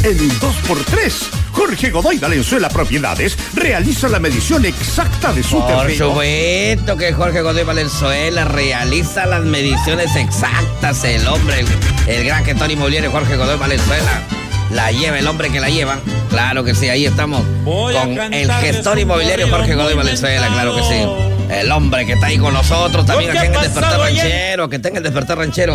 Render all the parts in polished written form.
en un 2x3. Jorge Godoy Valenzuela Propiedades realiza la medición exacta de su terreno. Por supuesto que Jorge Godoy Valenzuela realiza las mediciones exactas. El hombre, el gran gestor inmobiliario Jorge Godoy Valenzuela. La lleva el hombre que la lleva. Claro que sí, ahí estamos con el gestor inmobiliario Jorge Godoy Valenzuela, claro que sí. El hombre que está ahí con nosotros también aquí en el Despertar Ranchero, que tenga el Despertar Ranchero.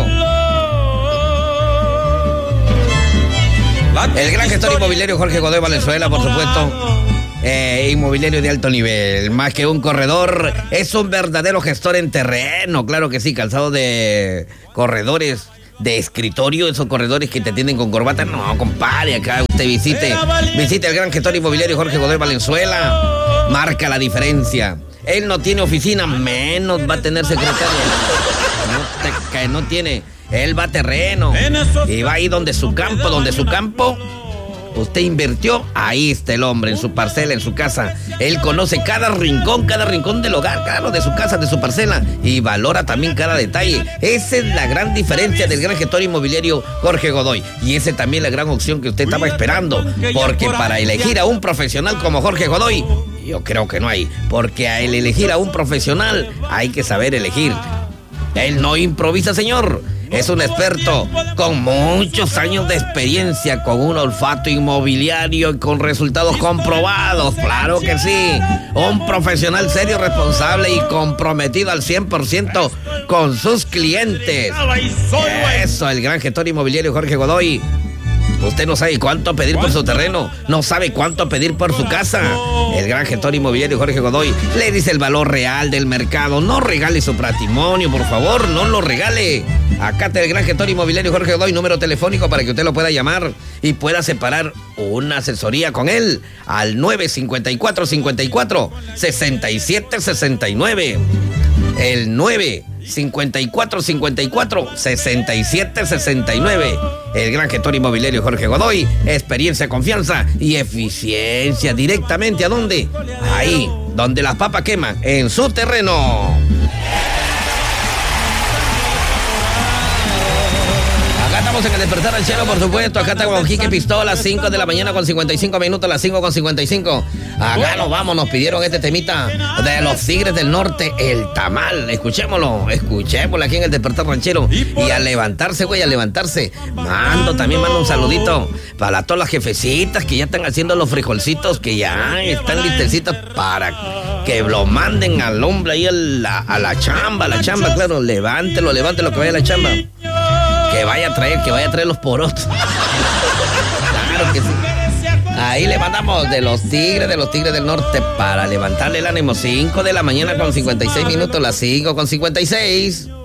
El gran gestor inmobiliario Jorge Godoy Valenzuela, por supuesto. Inmobiliario de alto nivel. Más que un corredor, es un verdadero gestor en terreno. Claro que sí, calzado de corredores de escritorio, esos corredores que te atienden con corbata. No, compadre, acá usted visite el gran gestor inmobiliario Jorge Godoy Valenzuela. Marca la diferencia. Él no tiene oficina, menos va a tener secretaria. No tiene. Él va a terreno y va ahí donde su campo usted invirtió, ahí está el hombre, en su parcela, en su casa. Él conoce cada rincón del hogar, claro, de su casa, de su parcela, y valora también cada detalle. Esa es la gran diferencia del gran gestor inmobiliario Jorge Godoy. Y esa es también la gran opción que usted estaba esperando. Porque para elegir a un profesional como Jorge Godoy, yo creo que no hay. Porque al elegir a un profesional, hay que saber elegir. Él no improvisa, señor. Es un experto con muchos años de experiencia, con un olfato inmobiliario y con resultados comprobados. Claro que sí. Un profesional serio, responsable y comprometido al 100% con sus clientes. Eso, el gran gestor inmobiliario Jorge Godoy. Usted no sabe cuánto pedir por su terreno, no sabe cuánto pedir por su casa. El gran gestor inmobiliario Jorge Godoy le dice el valor real del mercado. No regale su patrimonio, por favor, no lo regale. Acá está el gran gestor inmobiliario Jorge Godoy, número telefónico para que usted lo pueda llamar y pueda separar una asesoría con él al 954-54-6769. El 954-54-6769. El gran gestor inmobiliario Jorge Godoy. Experiencia, confianza y eficiencia. Directamente ¿a dónde? Ahí, donde las papas queman, en su terreno. Acá estamos en el Despertar Ranchero, por supuesto. Acá estamos con Quique Pistola, 5 de la mañana con 55 minutos, las 5:55. Acá nos vamos, nos pidieron este temita de los Tigres del Norte, el tamal. Escuchémoslo aquí en el Despertar Ranchero. Y a levantarse, güey, a levantarse. También mando un saludito para todas las jefecitas que ya están haciendo los frijolcitos, que ya están listecitas para que lo manden al hombre ahí a la chamba, claro. Levántelo, que vaya a la chamba. Que vaya a traer los porotos. Claro que sí. Ahí le mandamos de los Tigres del Norte para levantarle el ánimo. 5 de la mañana con 56 minutos, las 5:56.